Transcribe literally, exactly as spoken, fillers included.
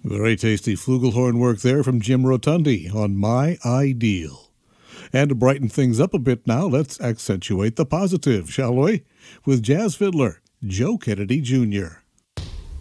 Very tasty flugelhorn work there from Jim Rotundi on My Ideal. And to brighten things up a bit now, let's accentuate the positive, shall we? With jazz fiddler Joe Kennedy Junior